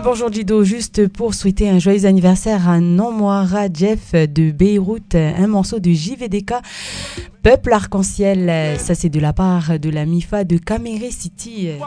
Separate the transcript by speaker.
Speaker 1: bonjour Dido, juste pour souhaiter un joyeux anniversaire à Nomwara Jeff de Beyrouth, un morceau de JVDK, Peuple Arc-en-Ciel, ça c'est de la part de la MIFA de Caméré City.